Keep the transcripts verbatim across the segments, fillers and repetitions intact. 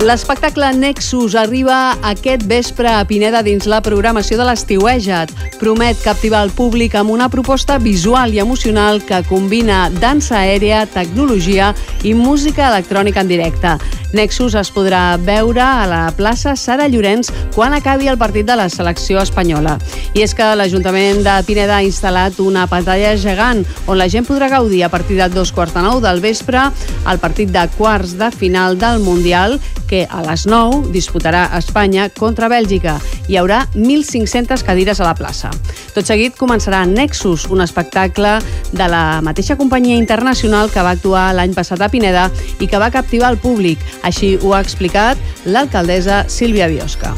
L'espectacle Nexus arriba aquest vespre a Pineda dins la programació de l'Estiueja't. Promet captivar el públic amb una proposta visual i emocional que combina dansa aèria, tecnologia i música electrònica en directe. Nexus es podrà veure a la plaça Sara Llorenç quan acabi el partit de la selecció espanyola. I és que l'Ajuntament de Pineda ha instal·lat una pantalla gegant on la gent podrà gaudir a partir de dos quarts de nou del vespre el partit de quarts de final del Mundial, que a les nou disputarà Espanya contra Bèlgica. Hi haurà mil cinc-centes cadires a la plaça. Tot seguit començarà Nexus, un espectacle de la mateixa companyia internacional que va actuar l'any passat a Pineda i que va captivar el públic. Així ho ha explicat l'alcaldessa Sílvia Biosca.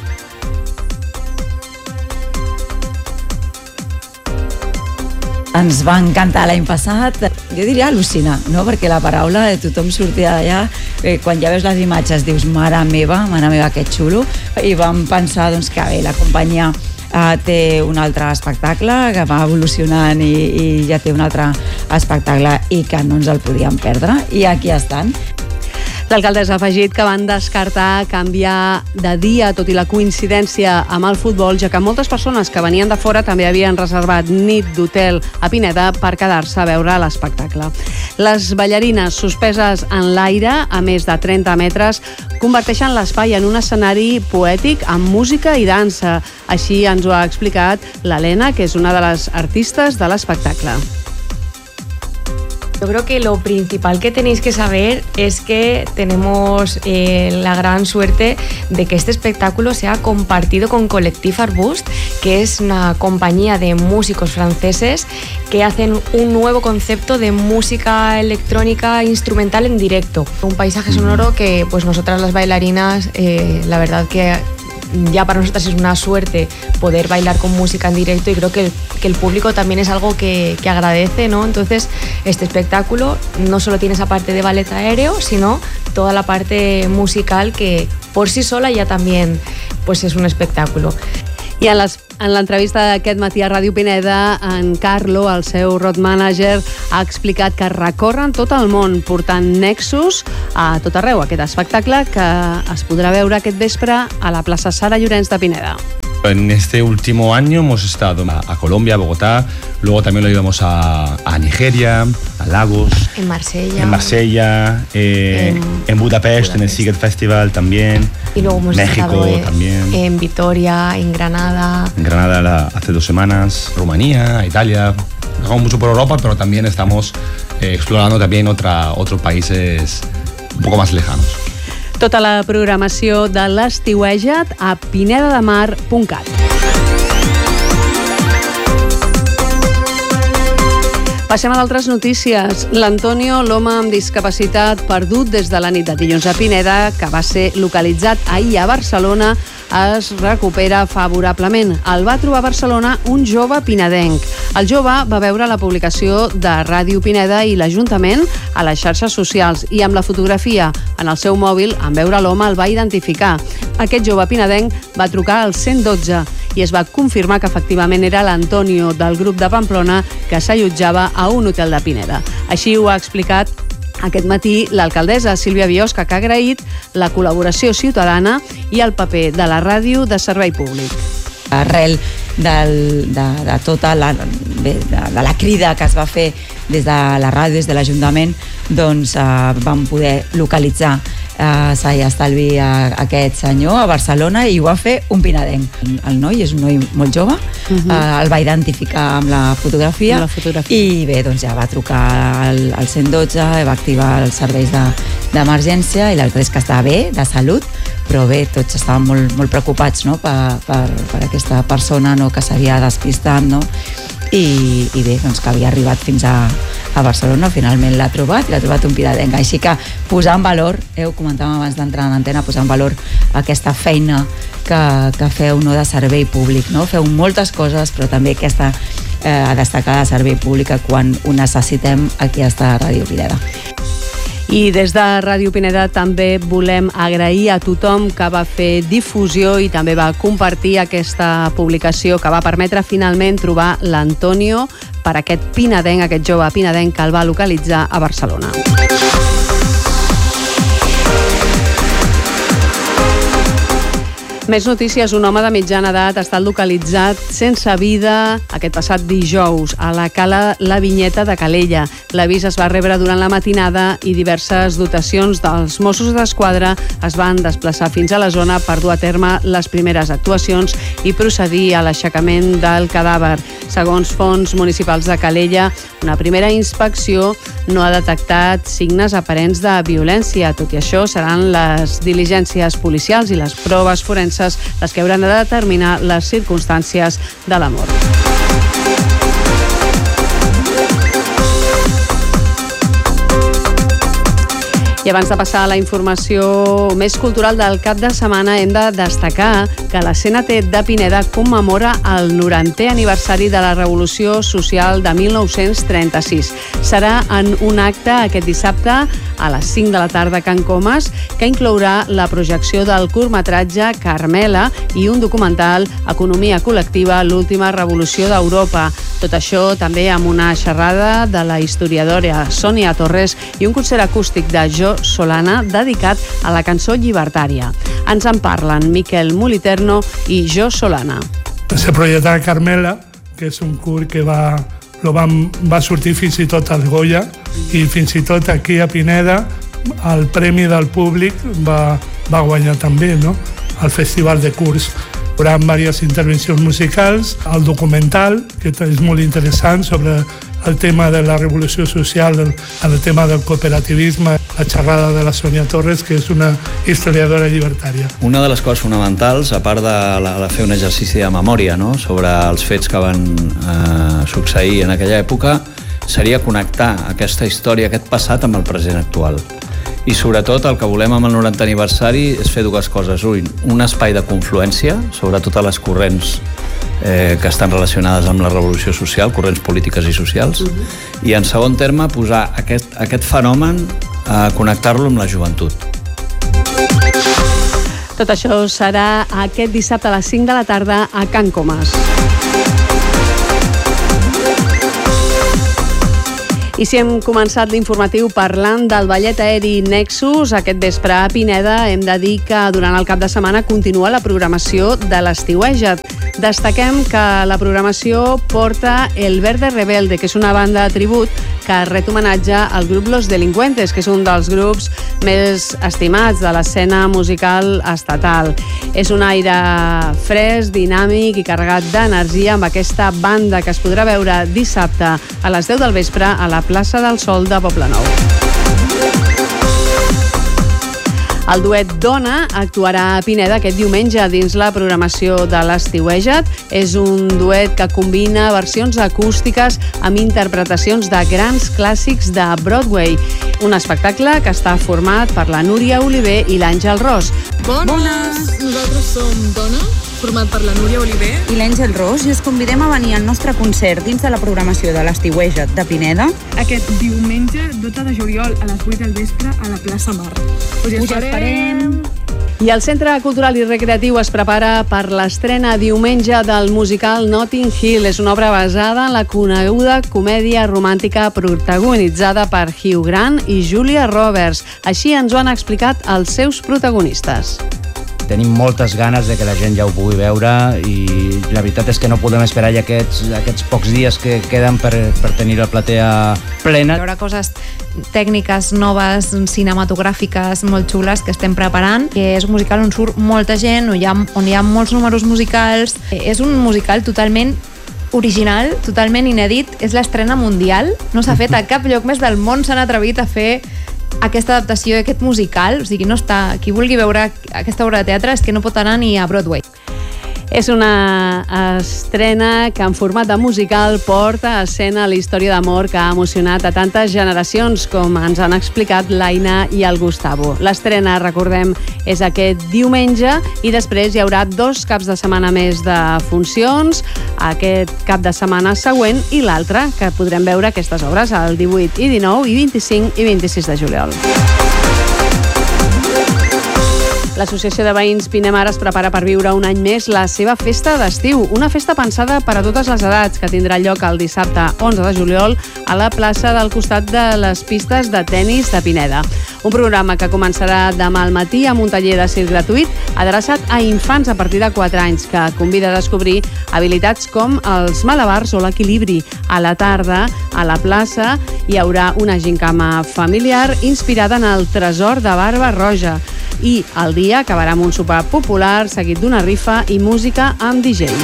Ens va encantar l'any passat, jo diria al·lucinar, no? Perquè la paraula de tothom sortia d'allà, eh, quan ja veus les imatges dius mare meva, mare meva, que xulo, i vam pensar doncs, que bé, la companyia eh, té un altre espectacle que va evolucionant i, i ja té un altre espectacle i que no ens el podíem perdre, i aquí estan. L'alcaldessa ha afegit que van descartar canviar de dia, tot i la coincidència amb el futbol, ja que moltes persones que venien de fora també havien reservat nit d'hotel a Pineda per quedar-se a veure l'espectacle. Les ballarines suspeses en l'aire, a més de trenta metres, converteixen l'espai en un escenari poètic amb música i dansa. Així ens ho ha explicat l'Helena, que és una de les artistes de l'espectacle. Yo creo que lo principal que tenéis que saber es que tenemos eh, la gran suerte de que este espectáculo sea compartido con Collectif Arbust, que es una compañía de músicos franceses que hacen un nuevo concepto de música electrónica instrumental en directo. Un paisaje sonoro que pues nosotras las bailarinas, eh, la verdad que ya para nosotras es una suerte poder bailar con música en directo, y creo que el, que el público también es algo que, que agradece, ¿no? Entonces, este espectáculo no solo tiene esa parte de ballet aéreo, sino toda la parte musical que por sí sola ya también pues es un espectáculo. I en, les, en l'entrevista d'aquest matí a Ràdio Pineda, en Carlo, el seu road manager, ha explicat que recorren tot el món portant Nexus a tot arreu, aquest espectacle que es podrà veure aquest vespre a la plaça Sara Llorenç de Pineda. En este último año hemos estado a Colombia, a Bogotá, luego también lo íbamos a, a Nigeria, a Lagos, en Marsella, en, Marsella, eh, en, en Budapest, Budapest, en el Siget Festival también, y luego hemos México estado también, en Vitoria, en Granada, en Granada la, hace dos semanas, Rumanía, Italia. Viajamos mucho por Europa, pero también estamos eh, explorando también otra, otros países un poco más lejanos. Tota la programació de l'Estiueja't a pinedademar punt cat. Passem a d'altres notícies. L'Antonio, l'home amb discapacitat perdut des de la nit de dilluns a Pineda, que va ser localitzat ahir a Barcelona, es recupera favorablement. El va trobar a Barcelona un jove pinedenc. El jove va veure la publicació de Ràdio Pineda i l'Ajuntament a les xarxes socials i amb la fotografia en el seu mòbil, en veure l'home, el va identificar. Aquest jove pinedenc va trucar al cent dotze i es va confirmar que efectivament era l'Antonio del grup de Pamplona que s'allotjava a un hotel de Pineda. Així ho ha explicat aquest matí l'alcaldessa Sílvia Biosca, que ha agraït la col·laboració ciutadana i el paper de la ràdio de servei públic. Arrel del, de, de tota la, de, de la crida que es va fer des de la ràdio, des de l'Ajuntament, doncs eh, vam poder localitzar eh, sa i estalvi a, a aquest senyor a Barcelona, i ho va fer un pinedenc. El noi és un noi molt jove, uh-huh. eh, el va identificar amb la fotografia, amb la fotografia. I bé, doncs ja va trucar al, al cent dotze, va activar els serveis de, d'emergència, i la veritat és que estava bé, de salut, però bé, tots estaven molt, molt preocupats, no? per, per, per aquesta persona, no? Que s'havia despistat, no? I, i bé, doncs que havia arribat fins a, a Barcelona, finalment l'ha trobat i l'ha trobat un pinedenc. Així que posar en valor, eh, ho comentàvem abans d'entrar en antena, posar en valor aquesta feina que, que feu, no, de servei públic, no? Feu moltes coses, però també aquesta eh, destacada servei públic quan ho necessitem. Aquí està Ràdio Pineda. I des de Ràdio Pineda també volem agrair a tothom que va fer difusió i també va compartir aquesta publicació que va permetre finalment trobar l'Antonio per aquest pinedenc, aquest jove pinedenc que el va localitzar a Barcelona. Més notícies. Un home de mitjana edat ha estat localitzat sense vida aquest passat dijous a la cala La Vinyeta de Calella. L'avís es va rebre durant la matinada i diverses dotacions dels Mossos d'Esquadra es van desplaçar fins a la zona per dur a terme les primeres actuacions i procedir a l'aixecament del cadàver. Segons fonts municipals de Calella, una primera inspecció no ha detectat signes aparents de violència. Tot i això, seran les diligències policials i les proves forenses les que hauran de determinar les circumstàncies de la mort. I abans de passar a la informació més cultural del cap de setmana, hem de destacar que la C N T de Pineda commemora el norantè aniversari de la Revolució Social de mil nou-cents trenta-sis. Serà en un acte aquest dissabte a les cinc de la tarda a Can Comas, que inclourà la projecció del curtmetratge Carmela i un documental Economia col·lectiva, l'última revolució d'Europa. Tot això també amb una xerrada de la historiadora Sònia Torres i un concert acústic de Jo Solana dedicat a la cançó llibertària. Ens en parlen Miquel Muliterno i Jo Solana. Se proyectarà Carmela, que és un curt que va, lo van, va sortir fins i tot al Goya i fins i tot aquí a Pineda el premi del públic va, va guanyar també, no? Al Festival de Curts. Hi haurà diverses intervencions musicals, el documental, que és molt interessant, sobre el tema de la revolució social, el, el tema del cooperativisme, la xerrada de la Sònia Torres, que és una historiadora llibertària. Una de les coses fonamentals, a part de, la, de fer un exercici de memòria, no?, sobre els fets que van eh, succeir en aquella època, seria connectar aquesta història, aquest passat, amb el present actual. I sobretot el que volem amb el norantè aniversari és fer dues coses. Un, un espai de confluència sobre totes les corrents eh, que estan relacionades amb la revolució social, corrents polítiques i socials, uh-huh. I en segon terme posar aquest, aquest fenomen a connectar-lo amb la joventut. Tot això serà aquest dissabte a les cinc de la tarda a Can Comas. I si hem començat l'informatiu parlant del ballet aeri Nexus, aquest vespre a Pineda, hem de dir que durant el cap de setmana continua la programació de l'Estiueja't. Destaquem que la programació porta El Verde Rebelde, que és una banda de tribut que ret homenatge al grup Los Delincuentes, que és un dels grups més estimats de l'escena musical estatal. És un aire fresc, dinàmic i carregat d'energia amb aquesta banda que es podrà veure dissabte a les deu del vespre a la plaça del Sol de Poblenou. El duet Dona actuarà a Pineda aquest diumenge dins la programació de l'Estiueja't. És un duet que combina versions acústiques amb interpretacions de grans clàssics de Broadway. Un espectacle que està format per la Núria Oliver i l'Àngel Ros. Bones! Bones! Nosaltres som Dona, format per la Núria Oliver i l'Àngel Ros, i us convidem a venir al nostre concert dins de la programació de l'Estiueja't de Pineda aquest diumenge dotze de juliol a les vuit del vespre a la plaça Mar. Us hi esperem! I el Centre Cultural i Recreatiu es prepara per l'estrena diumenge del musical Notting Hill. És una obra basada en la coneguda comèdia romàntica protagonitzada per Hugh Grant i Julia Roberts. Així ens ho han explicat els seus protagonistes. Tenim moltes ganes de que la gent ja ho pugui veure i la veritat és que no podem esperar ja aquests, aquests pocs dies que queden per, per tenir la platea plena. Hi haurà coses tècniques noves, cinematogràfiques molt xules que estem preparant, que és un musical on surt molta gent, on hi ha, on hi ha molts números musicals. És un musical totalment original, totalment inèdit, és l'estrena mundial, no s'ha fet a cap lloc més del món, s'han atrevit a fer aquesta adaptació d'aquest musical, o sigui, no està, qui vulgui veure aquesta obra de teatre és que no pot anar ni a Broadway. És una estrena que en format de musical porta a escena la història d'amor que ha emocionat a tantes generacions, com ens han explicat l'Aina i el Gustavo. L'estrena, recordem, és aquest diumenge i després hi haurà dos caps de setmana més de funcions, aquest cap de setmana següent i l'altre, que podrem veure aquestes obres el divuit i dinou i vint-i-cinc i vint-i-sis de juliol. L'Associació de Veïns Pinemar es prepara per viure un any més la seva festa d'estiu, una festa pensada per a totes les edats que tindrà lloc el dissabte onze de juliol a la plaça del costat de les pistes de tennis de Pineda. Un programa que començarà demà al matí amb un taller de circ gratuït adreçat a infants a partir de quatre anys que convida a descobrir habilitats com els malabars o l'equilibri. A la tarda, a la plaça, hi haurà una gincama familiar inspirada en el tresor de Barba Roja. I el dia acabarà amb un sopar popular seguit d'una rifa i música amb D J.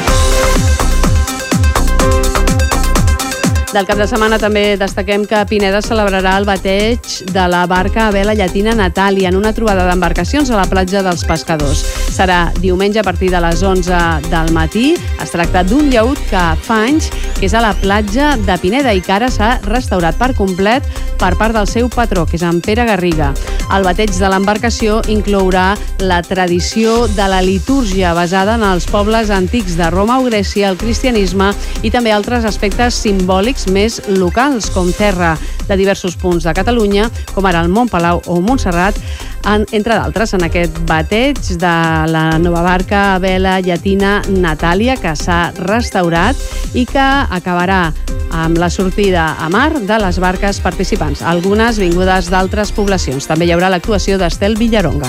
Del cap de setmana també destaquem que Pineda celebrarà el bateig de la barca a vela llatina Natàlia en una trobada d'embarcacions a la platja dels Pescadors. Serà diumenge a partir de les onze del matí. Es tracta d'un llaüt que fa anys que és a la platja de Pineda i que ara s'ha restaurat per complet per part del seu patró, que és en Pere Garriga. El bateig de l'embarcació inclourà la tradició de la litúrgia basada en els pobles antics de Roma o Grècia, el cristianisme i també altres aspectes simbòlics més locals, com terra de diversos punts de Catalunya, com ara el Montpalau o Montserrat, en, entre d'altres, en aquest bateig de la nova barca a vela llatina Natàlia, que s'ha restaurat i que acabarà amb la sortida a mar de les barques participants, algunes vingudes d'altres poblacions. També hi haurà l'actuació d'Estel Villaronga.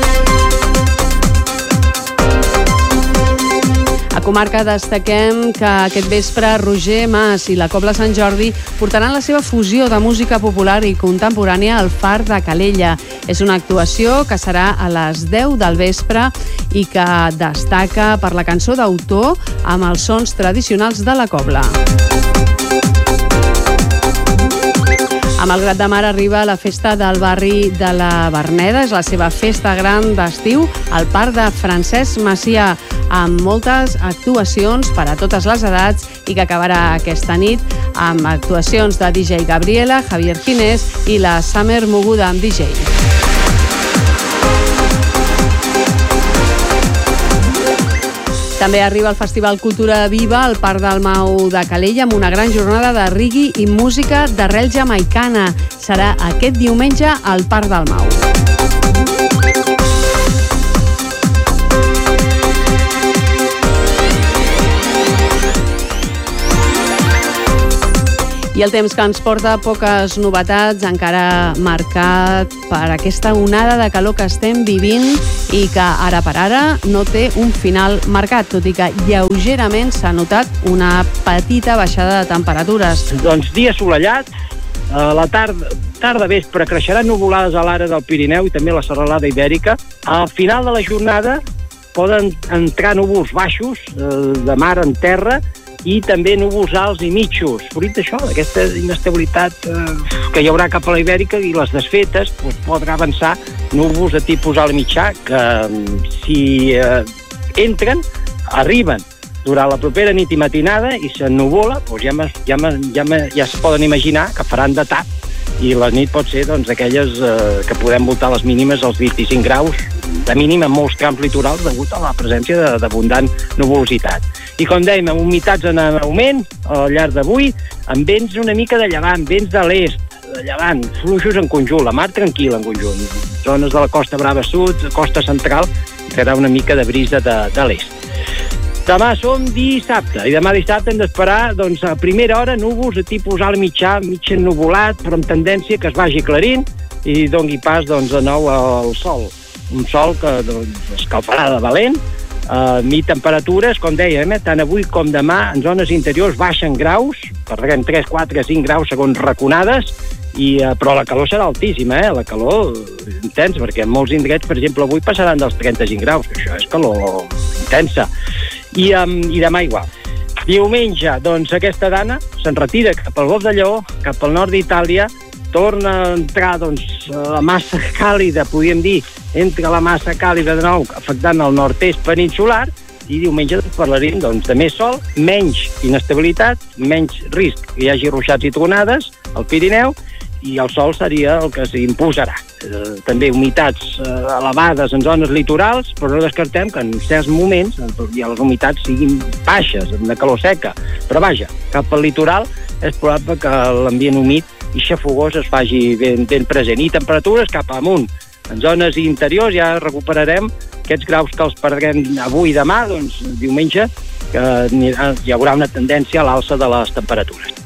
A comarca destaquem que aquest vespre Roger Mas i la Cobla Sant Jordi portaran la seva fusió de música popular i contemporània al Far de Calella. És una actuació que serà a les deu del vespre i que destaca per la cançó d'autor amb els sons tradicionals de la Cobla. A Malgrat de Mar arriba la festa del barri de la Verneda. És la seva festa gran d'estiu al Parc de Francesc Macià, amb moltes actuacions per a totes les edats i que acabarà aquesta nit amb actuacions de D J Gabriela, Javier Ginés i la Summer Moguda amb D J. També arriba el Festival Cultura Viva al Parc del Mau de Calella amb una gran jornada de reggae i música d'arrel jamaicana. Serà aquest diumenge al Parc del Mau. I el temps que ens porta poques novetats, encara marcat per aquesta onada de calor que estem vivint i que ara per ara no té un final marcat, tot i que lleugerament s'ha notat una petita baixada de temperatures. Doncs dia assolellat, a la tarda, tarda vespre creixeran nuvolades a l'àrea del Pirineu i també a la serralada ibèrica. Al final de la jornada poden entrar núvols baixos de mar en terra i també núvols alts i mitjos. Fruit d'això, d'aquesta inestabilitat eh, que hi haurà cap a la Ibèrica i les desfetes, doncs, podrà avançar núvols de tipus alt mitjà que si eh, entren, arriben durant la propera nit i matinada i s'ennuvola, doncs ja, ja, ja, ja es poden imaginar que faran de tap i la nit pot ser doncs, aquelles eh, que podem voltar les mínimes als vint-i-cinc graus de mínim en molts camps litorals degut a la presència d'abundant nuvolositat. I com dèiem, amb humitats en augment al llarg d'avui, amb vents una mica de llevant, vents de l'est, de llevant, fluixos en conjunt, la mar tranquil·la en conjunt. Zones de la Costa Brava Sud, costa central, farà una mica de brisa de, de l'est. Demà som dissabte, i demà dissabte hem d'esperar, doncs, a primera hora, núvols de tipus alt mitjà, mig ennuvolat, però amb tendència que es vagi aclarint i doni pas, doncs, de nou al sol. Un sol que doncs, escalfarà de valent, uh, i temperatures, com dèiem, eh, tant avui com demà, en zones interiors baixen graus, parlarem tres, quatre, cinc graus segons raconades, i, uh, però la calor serà altíssima, eh? La calor intensa, perquè en molts indrets, per exemple, avui passaran dels trenta-cinc graus, que això és calor intensa. I, um, i demà igual. Diumenge, doncs, aquesta dana se'n retira cap al Golf de Lleó, cap al nord d'Itàlia, torna a entrar, doncs, la massa càlida, podríem dir, entra la massa càlida de nou, afectant el nord-est peninsular, i diumenge parlarem, doncs, de més sol, menys inestabilitat, menys risc que hi hagi ruixats i tronades al Pirineu, i el sol seria el que s'imposarà. Eh, també humitats eh, elevades en zones litorals, però no descartem que en certs moments ja les humitats siguin baixes, de calor seca. Però vaja, cap al litoral és probable que l'ambient humit i xafogós es faci ben, ben present. I temperatures cap amunt. En zones interiors ja recuperarem aquests graus que els perdrem avui i demà, doncs diumenge, que hi haurà una tendència a l'alça de les temperatures.